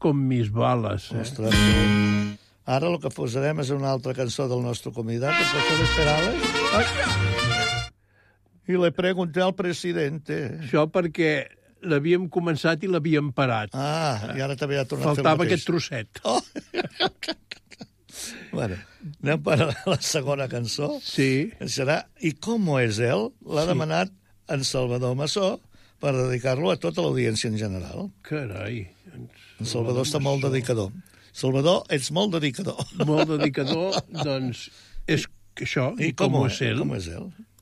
con mis balas. Ostres, ara el que posarem és una altra cançó del nostre convidat, el professor Perales. I le pregunté al presidente. Això perquè l'havíem començat i l'havíem parat. I ara també ha tornat a fer el mateix. Faltava aquest trosset. Bueno, anem per a la segona cançó. Sí. Serà I cómo es él? L'ha demanat en Salvador Massó per dedicar-lo a tota l'audiència en general. Carai. En Salvador està molt dedicador. Salvador, ets molt dedicador. Molt dedicador, doncs, és això. I com és ell? Com és ell?